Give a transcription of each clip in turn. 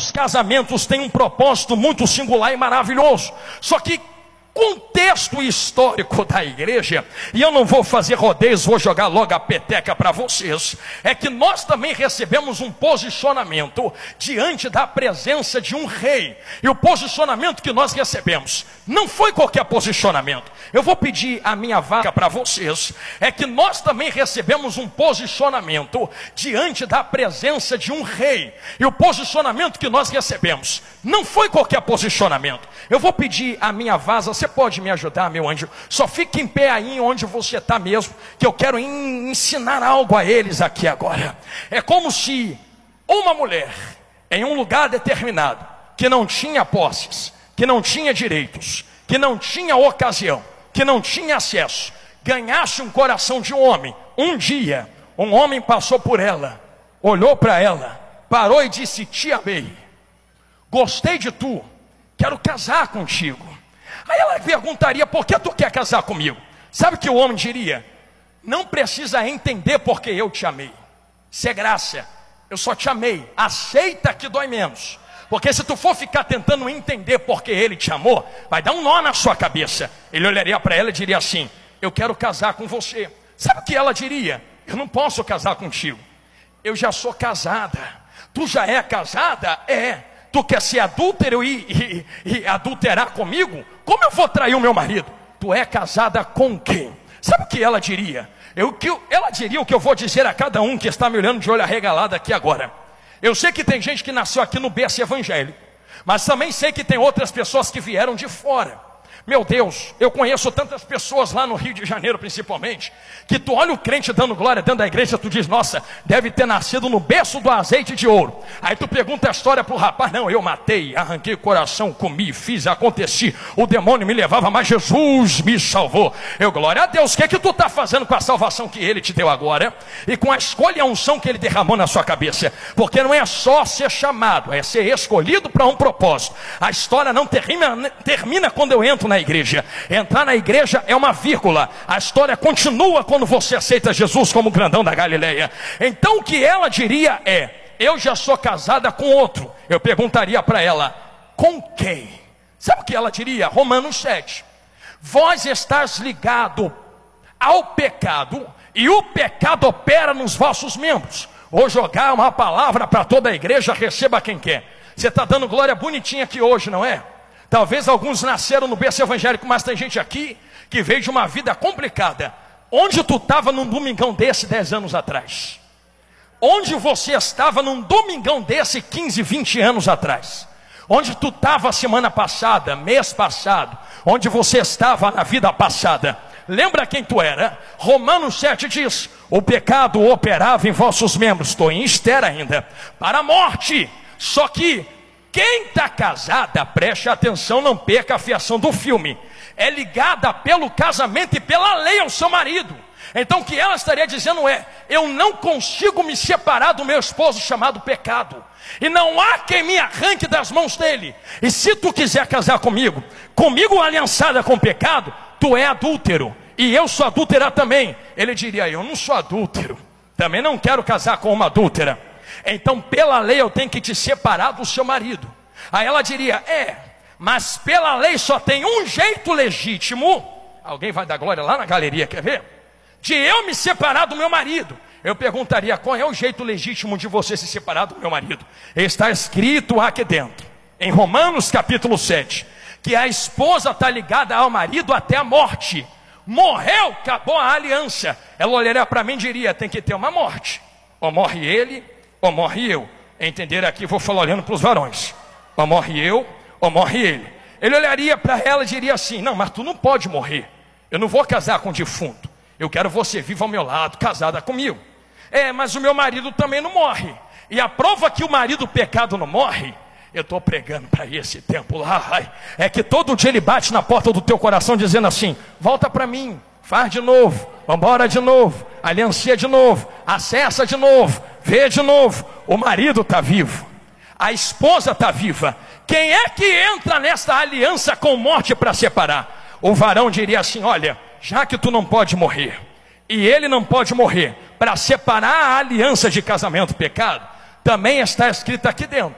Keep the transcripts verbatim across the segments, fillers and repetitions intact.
nossos casamentos têm um propósito muito singular e maravilhoso. Só que contexto histórico da igreja, e eu não vou fazer rodeios, vou jogar logo a peteca para vocês, é que nós também recebemos um posicionamento diante da presença de um rei. E o posicionamento que nós recebemos não foi qualquer posicionamento. Eu vou pedir a minha vaga para vocês, é que nós também recebemos um posicionamento diante da presença de um rei. E o posicionamento que nós recebemos não foi qualquer posicionamento. Eu vou pedir a minha vaza. Você pode me ajudar, meu anjo? Só fique em pé aí onde você está mesmo, que eu quero ensinar algo a eles aqui agora. É como se uma mulher, em um lugar determinado, que não tinha posses, que não tinha direitos, que não tinha ocasião, que não tinha acesso, ganhasse um coração de um homem. Um dia, um homem passou por ela, olhou para ela, parou e disse: te amei, gostei de tu, quero casar contigo. Aí ela perguntaria: por que tu quer casar comigo? Sabe o que o homem diria? Não precisa entender porque eu te amei. Isso é graça, eu só te amei. Aceita que dói menos. Porque se tu for ficar tentando entender porque ele te amou, vai dar um nó na sua cabeça. Ele olharia para ela e diria assim: eu quero casar com você. Sabe o que ela diria? Eu não posso casar contigo, eu já sou casada. Tu já é casada? É. Tu quer ser adúltero e, e, e adulterar comigo? Como eu vou trair o meu marido? Tu é casada com quem? Sabe o que ela diria? Eu, que, ela diria o que eu vou dizer a cada um que está me olhando de olho arregalado aqui agora. Eu sei que tem gente que nasceu aqui no berço evangélico, mas também sei que tem outras pessoas que vieram de fora. Meu Deus, eu conheço tantas pessoas lá no Rio de Janeiro principalmente, que tu olha o crente dando glória dentro da igreja, tu diz: nossa, deve ter nascido no berço do azeite de ouro. Aí tu pergunta a história pro rapaz: não, eu matei, arranquei o coração, comi, fiz, aconteci, o demônio me levava, mas Jesus me salvou. Eu, glória a Deus. O que é que tu está fazendo com a salvação que ele te deu agora, e com a escolha e a unção que ele derramou na sua cabeça? Porque não é só ser chamado, é ser escolhido para um propósito. A história não termina, termina quando eu entro na igreja. Entrar na igreja é uma vírgula. A história continua quando você aceita Jesus como grandão da Galileia. Então o que ela diria é: eu já sou casada com outro. Eu perguntaria para ela: com quem? Sabe o que ela diria? Romanos sete: vós estás ligado ao pecado, e o pecado opera nos vossos membros. Vou jogar uma palavra para toda a igreja, receba quem quer. Você está dando glória bonitinha aqui hoje, não é? Talvez alguns nasceram no berço evangélico, mas tem gente aqui que veio de uma vida complicada. Onde tu estava num domingão desse dez anos atrás? Onde você estava num domingão desse quinze, vinte anos atrás? Onde tu estava semana passada, mês passado? Onde você estava na vida passada? Lembra quem tu era? Romanos sete diz: o pecado operava em vossos membros. Estou em Esther ainda, para a morte. Só que quem está casada, preste atenção, não perca a fiação do filme, é ligada pelo casamento e pela lei ao seu marido. Então o que ela estaria dizendo é: eu não consigo me separar do meu esposo chamado pecado, e não há quem me arranque das mãos dele. E se tu quiser casar comigo, comigo aliançada com o pecado, tu é adúltero, e eu sou adúltera também. Ele diria: eu não sou adúltero, também não quero casar com uma adúltera. Então pela lei eu tenho que te separar do seu marido. Aí ela diria: é, mas pela lei só tem um jeito legítimo. Alguém vai dar glória lá na galeria, quer ver? De eu me separar do meu marido. Eu perguntaria: qual é o jeito legítimo de você se separar do meu marido? Está escrito aqui dentro, em Romanos capítulo sete, que a esposa está ligada ao marido até a morte. Morreu, acabou a aliança. Ela olharia para mim e diria: tem que ter uma morte. Ou morre ele, ou morre eu. Entender aqui, vou falar olhando para os varões. Ou morre eu, ou morre ele. Ele olharia para ela e diria assim: não, mas tu não pode morrer. Eu não vou casar com defunto. Eu quero você viva ao meu lado, casada comigo. É, mas o meu marido também não morre. E a prova que o marido pecado não morre, eu estou pregando para esse tempo lá, ai, é que todo dia ele bate na porta do teu coração dizendo assim: volta para mim, faz de novo, vambora de novo, aliancia de novo, acessa de novo, vê de novo. O marido está vivo, a esposa está viva. Quem é que entra nessa aliança com morte para separar? O varão diria assim: olha, já que tu não pode morrer, e ele não pode morrer, para separar a aliança de casamento pecado, também está escrito aqui dentro,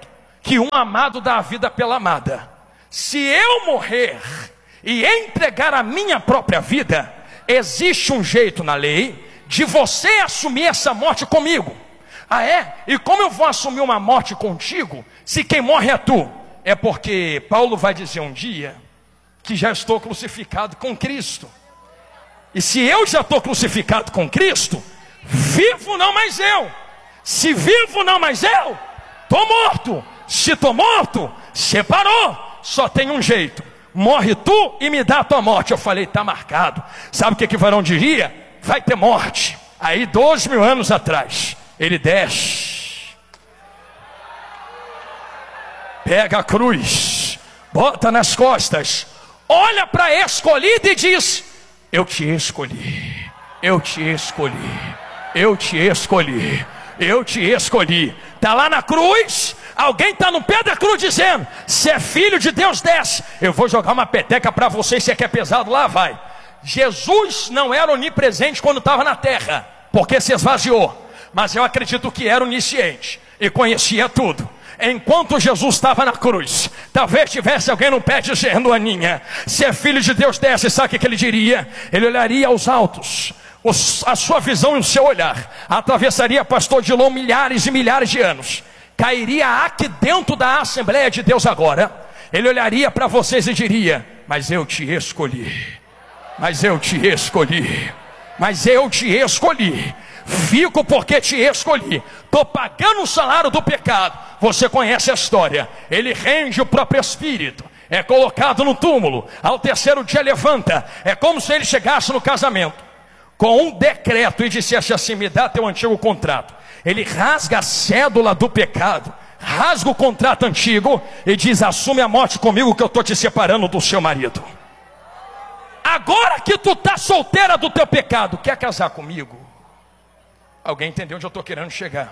que um amado dá a vida pela amada. Se eu morrer e entregar a minha própria vida, existe um jeito na lei de você assumir essa morte comigo. Ah é? E como eu vou assumir uma morte contigo, se quem morre é tu? É porque Paulo vai dizer um dia que já estou crucificado com Cristo. E se eu já estou crucificado com Cristo, vivo não mais eu. Se vivo não mais eu, estou morto. Se estou morto, separou. Só tem um jeito: morre tu e me dá a tua morte. Eu falei, está marcado. Sabe o que que Varão diria? Vai ter morte. Aí dois mil anos atrás, ele desce, pega a cruz, bota nas costas, olha para a escolhida e diz: eu te escolhi, eu te escolhi, eu te escolhi, eu te escolhi. Está lá na cruz, alguém está no pé da cruz dizendo: se é filho de Deus, desce. Eu vou jogar uma peteca para você, se é que é pesado, lá vai. Jesus não era onipresente quando estava na terra, porque se esvaziou. Mas eu acredito que era onisciente e conhecia tudo. Enquanto Jesus estava na cruz, talvez tivesse alguém no pé dizendo: Aninha, se é filho de Deus, desce. Sabe o que, que ele diria? Ele olharia aos altos, os, a sua visão e o seu olhar atravessaria, pastor Dilon, milhares e milhares de anos, cairia aqui dentro da Assembleia de Deus agora. Ele olharia para vocês e diria: mas eu te escolhi, mas eu te escolhi, mas eu te escolhi. Fico porque te escolhi. Estou pagando o salário do pecado. Você conhece a história. Ele rende o próprio espírito, é colocado no túmulo, ao terceiro dia levanta. É como se ele chegasse no casamento com um decreto e dissesse assim: me dá teu antigo contrato. Ele rasga a cédula do pecado, rasga o contrato antigo e diz: assume a morte comigo, que eu estou te separando do seu marido. Agora que tu está solteira do teu pecado, quer casar comigo? Alguém entendeu onde eu estou querendo chegar?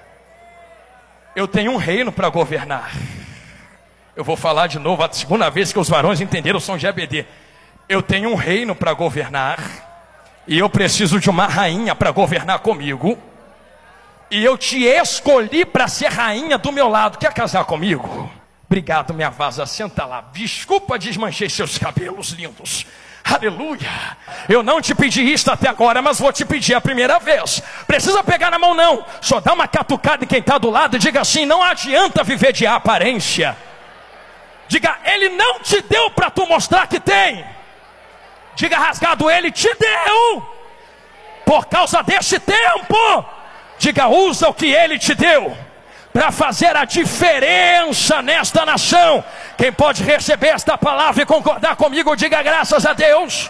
Eu tenho um reino para governar. Eu vou falar de novo, a segunda vez que os varões entenderam São G B D. Eu tenho um reino para governar, e eu preciso de uma rainha para governar comigo. E eu te escolhi para ser rainha do meu lado. Quer casar comigo? Obrigado, minha vaza, senta lá. Desculpa, desmanchei seus cabelos lindos. Aleluia. Eu não te pedi isto até agora, mas vou te pedir a primeira vez. Precisa pegar na mão não, só dá uma catucada em quem está do lado e diga assim: não adianta viver de aparência. Diga: ele não te deu para tu mostrar que tem. Diga rasgado: ele te deu por causa desse tempo. Diga: usa o que ele te deu para fazer a diferença nesta nação. Quem pode receber esta palavra e concordar comigo, diga graças a Deus.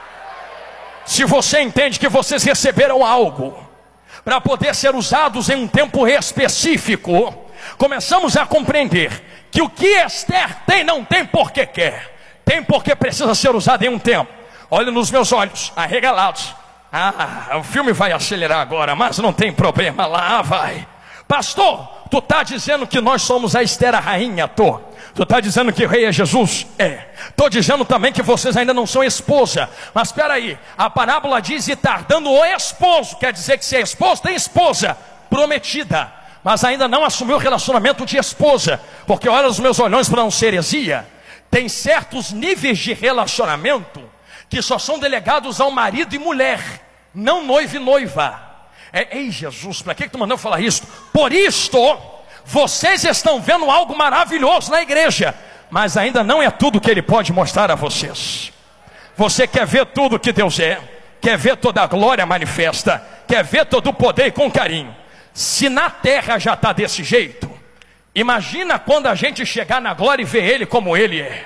Se você entende que vocês receberam algo para poder ser usados em um tempo específico, começamos a compreender que o que Esther tem não tem porque quer, tem porque precisa ser usado em um tempo. Olhe nos meus olhos, arregalados. Ah, o filme vai acelerar agora, mas não tem problema, lá vai. Pastor, tu está dizendo que nós somos a Esther, a rainha? Tô. Tu está dizendo que o rei é Jesus? É. Estou dizendo também que vocês ainda não são esposa. Mas espera aí, a parábola diz: e tardando o esposo. Quer dizer que se é esposo, tem esposa prometida, mas ainda não assumiu o relacionamento de esposa. Porque olha os meus olhões para não ser heresia. Tem certos níveis de relacionamento que só são delegados ao marido e mulher, não noivo e noiva. É, ei Jesus, para que, que tu mandou falar isso? Por isto, vocês estão vendo algo maravilhoso na igreja, mas ainda não é tudo que ele pode mostrar a vocês. Você quer ver tudo que Deus é, quer ver toda a glória manifesta, quer ver todo o poder com carinho. Se na terra já está desse jeito, imagina quando a gente chegar na glória e ver ele como ele é.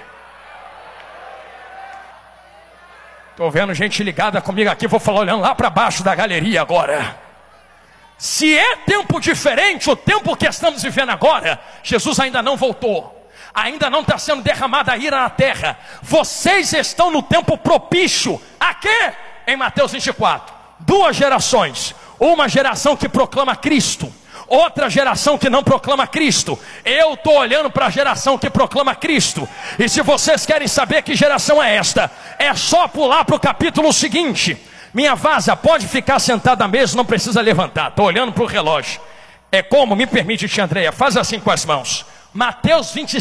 Estou vendo gente ligada comigo aqui, vou falar olhando lá para baixo da galeria agora. Se é tempo diferente, o tempo que estamos vivendo agora, Jesus ainda não voltou, ainda não está sendo derramada a ira na terra. Vocês estão no tempo propício. A quê? Em Mateus vinte e quatro, duas gerações. Uma geração que proclama Cristo, outra geração que não proclama Cristo. Eu estou olhando para a geração que proclama Cristo. E se vocês querem saber que geração é esta, é só pular para o capítulo seguinte. Minha vaza, pode ficar sentada à mesa, não precisa levantar. Estou olhando para o relógio. É como, me permite, tia Andréia, faz assim com as mãos. Mateus vinte